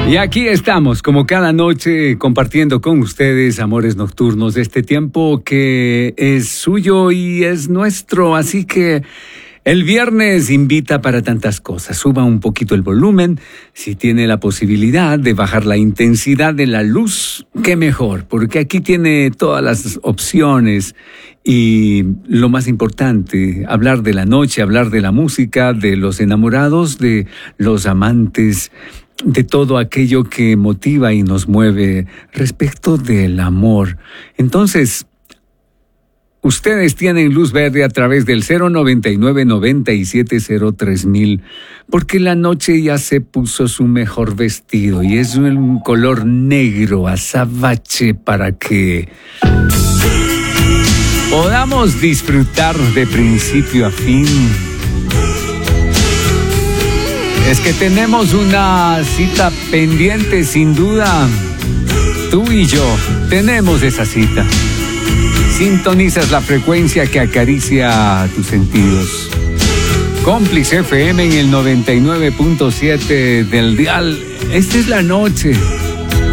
Y aquí estamos, como cada noche, compartiendo con ustedes, amores nocturnos, de este tiempo que es suyo y es nuestro. Así que el viernes invita para tantas cosas. Suba un poquito el volumen. Si tiene la posibilidad de bajar la intensidad de la luz, qué mejor, porque aquí tiene todas las opciones. Y lo más importante, hablar de la noche, hablar de la música, de los enamorados, de los amantes, de todo aquello que motiva y nos mueve respecto del amor. Entonces, ustedes tienen luz verde a través del 099-9703,000, porque la noche ya se puso su mejor vestido y es un color negro, azabache, para que podamos disfrutar de principio a fin. Es que tenemos una cita pendiente, sin duda. Tú y yo tenemos esa cita. Sintonizas la frecuencia que acaricia tus sentidos. Cómplice FM en el 99.7 del dial. Esta es la noche.